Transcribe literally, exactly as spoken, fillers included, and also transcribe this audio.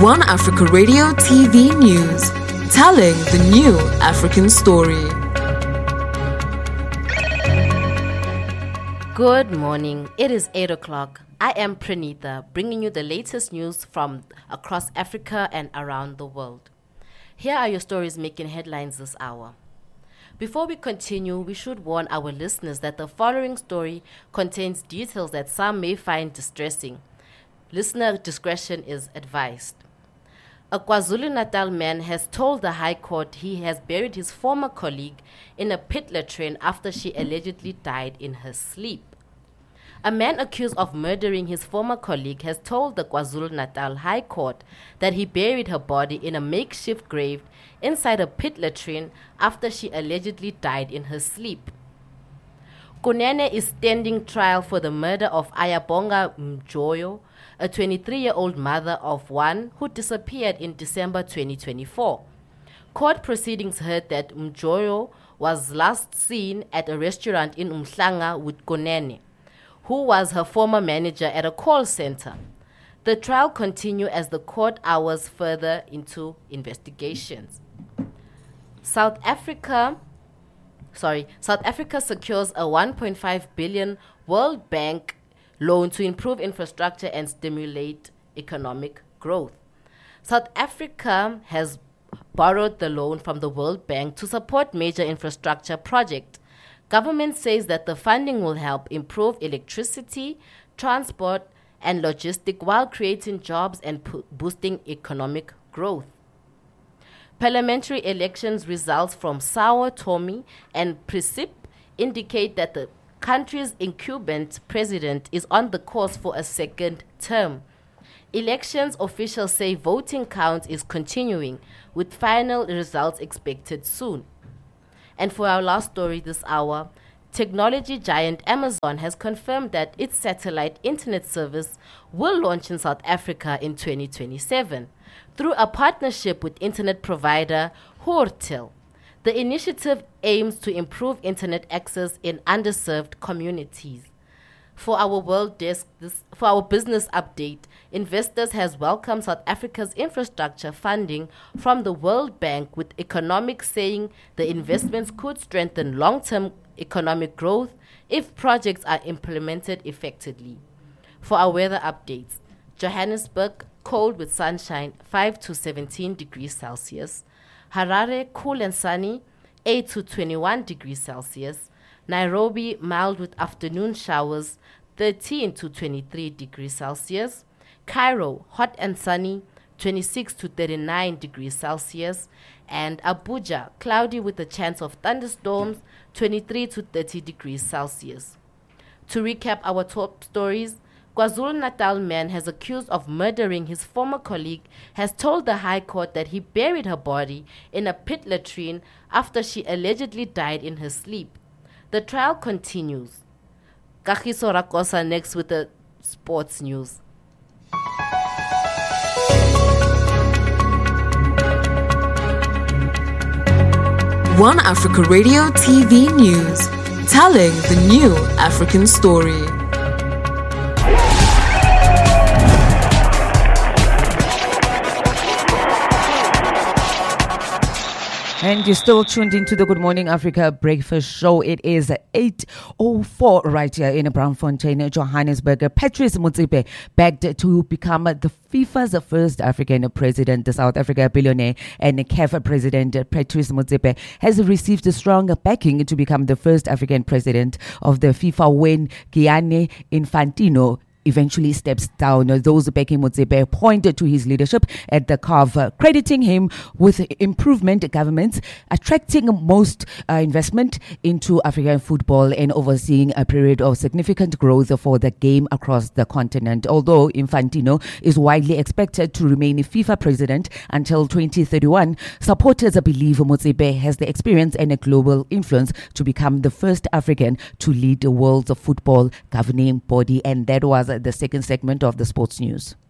One Africa Radio T V News, telling the new African story. Good morning. It is eight o'clock. I am Pranita, bringing you the latest news from across Africa and around the world. Here are your stories making headlines this hour. Before we continue, we should warn our listeners that the following story contains details that some may find distressing. Listener discretion is advised. A KwaZulu-Natal man has told the High Court he has buried his former colleague in a pit latrine after she allegedly died in her sleep. A man accused of murdering his former colleague has told the KwaZulu-Natal High Court that he buried her body in a makeshift grave inside a pit latrine after she allegedly died in her sleep. Kunene is standing trial for the murder of Ayabonga Mjoyo, a twenty-three-year-old mother of one who disappeared in December twenty twenty-four. Court proceedings heard that Mjoyo was last seen at a restaurant in Umhlanga with Kunene, who was her former manager at a call center. The trial continued as the court hours further into investigations. South Africa, sorry, South Africa secures a one point five billion World Bank loan to improve infrastructure and stimulate economic growth. South Africa has borrowed the loan from the World Bank to support major infrastructure projects. Government says that the funding will help improve electricity, transport, and logistics while creating jobs and po- boosting economic growth. Parliamentary elections results from Sao Tome and Principe indicate that the country's incumbent president is on the course for a second term. Elections officials say voting count is continuing, with final results expected soon. And for our last story this hour, technology giant Amazon has confirmed that its satellite internet service will launch in South Africa in twenty twenty-seven through a partnership with internet provider Hoortel. The initiative aims to improve internet access in underserved communities. For our world desk, this, for our business update, Investors has welcomed South Africa's infrastructure funding from the World Bank, with economics saying the investments could strengthen long-term economic growth if projects are implemented effectively. For our weather updates, Johannesburg, cold with sunshine, five to seventeen degrees Celsius. Harare, cool and sunny, eight to twenty-one degrees Celsius. Nairobi, mild with afternoon showers, thirteen to twenty-three degrees Celsius. Cairo, hot and sunny, twenty-six to thirty-nine degrees Celsius. And Abuja, cloudy with a chance of thunderstorms, twenty-three to thirty degrees Celsius. To recap our top stories, KwaZulu-Natal man has accused of murdering his former colleague has told the High Court that he buried her body in a pit latrine after she allegedly died in her sleep. The trial continues. Kagiso Rakosa next with the sports news. One Africa Radio T V News, telling the new African story. And you're still tuned into the Good Morning Africa Breakfast Show. It is eight oh four right here in Braamfontein, Johannesburg. Patrice Motsepe begged to become the FIFA's first African president. The South Africa billionaire and C A F president Patrice Motsepe has received a strong backing to become the first African president of the FIFA when Gianni Infantino eventually steps down. Those backing Motsepe pointed to his leadership at the C A F, crediting him with improvement governments, attracting most uh, investment into African football and overseeing a period of significant growth for the game across the continent. Although Infantino is widely expected to remain FIFA president until twenty thirty-one, supporters believe Motsepe has the experience and a global influence to become the first African to lead the world's football governing body. And that was the second segment of the sports news.